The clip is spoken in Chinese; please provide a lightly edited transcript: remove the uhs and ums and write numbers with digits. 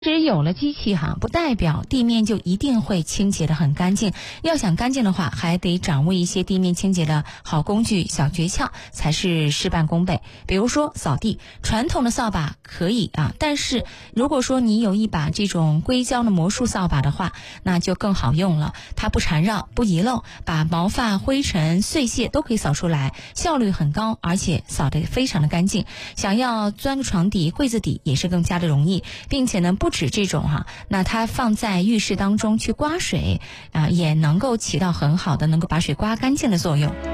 只有了机器不代表地面就一定会清洁得很干净。要想干净的话，还得掌握一些地面清洁的好工具、小诀窍，才是事半功倍。比如说扫地，传统的扫把可以但是如果说你有一把这种硅胶的魔术扫把的话，那就更好用了。它不缠绕、不遗漏，把毛发、灰尘、碎屑都可以扫出来，效率很高，而且扫得非常的干净。想要钻个床底、柜子底也是更加的容易，并且呢，不止这种那它放在浴室当中去刮水也能够起到很好的能够把水刮干净的作用。